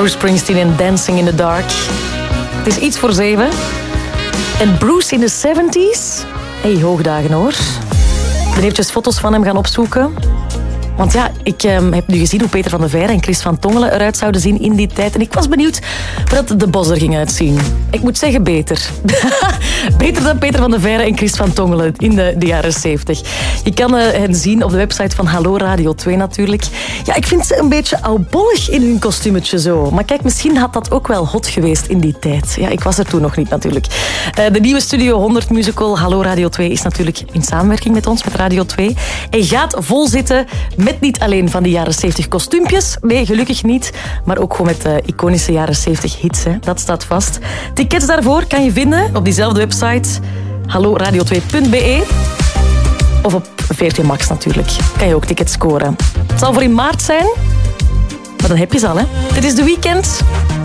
Bruce Springsteen en Dancing in the Dark. Het is iets voor 7. En Bruce in de 70s? Hey, hoogdagen hoor. Ik ben eventjes foto's van hem gaan opzoeken. Want ja, ik heb nu gezien hoe Peter van de Veire en Chris van Tongelen eruit zouden zien in die tijd. En ik was benieuwd hoe dat de Bos er ging uitzien. Ik moet zeggen beter. Beter dan Peter van de Veire en Chris van Tongelen in de jaren 70. Je kan hen zien op de website van Hallo Radio 2 natuurlijk. Ja, ik vind ze een beetje oudbollig in hun kostuumetje zo. Maar kijk, misschien had dat ook wel hot geweest in die tijd. Ja, ik was er toen nog niet natuurlijk. De nieuwe Studio 100 musical Hallo Radio 2 is natuurlijk in samenwerking met ons, met Radio 2. En gaat vol zitten met niet alleen van die jaren 70 kostuumpjes. Nee, gelukkig niet. Maar ook gewoon met iconische jaren 70 hits. Hè. Dat staat vast. Tickets daarvoor kan je vinden op diezelfde website. halloradio2.be. Of op VRT Max natuurlijk. Kan je ook tickets scoren. Het zal voor in maart zijn. Maar dan heb je ze al, hè. Dit is The Weeknd.